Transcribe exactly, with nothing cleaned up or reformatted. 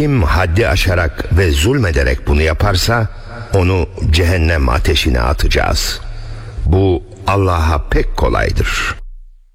Kim haddi aşarak ve zulmederek bunu yaparsa onu cehennem ateşine atacağız. Bu Allah'a pek kolaydır.